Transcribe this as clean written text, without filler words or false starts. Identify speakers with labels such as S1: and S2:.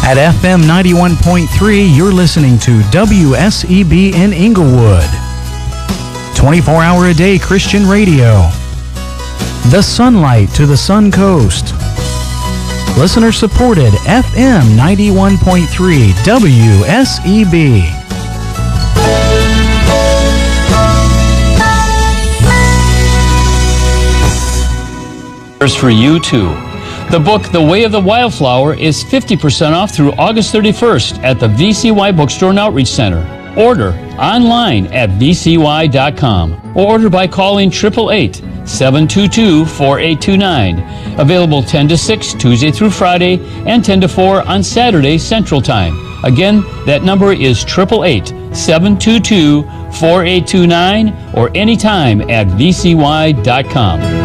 S1: At FM 91.3, you're listening to WSEB in Inglewood. 24-hour-a-day Christian radio. The sunlight to the Sun Coast. Listener-supported FM 91.3 WSEB.
S2: For you too. The book, The Way of the Wildflower, is 50% off through August 31st at the VCY Bookstore and Outreach Center. Order online at vcy.com or order by calling 888-722-4829. Available 10 to 6 Tuesday through Friday and 10 to 4 on Saturday Central Time. Again, that number is 888-722-4829 or anytime at vcy.com.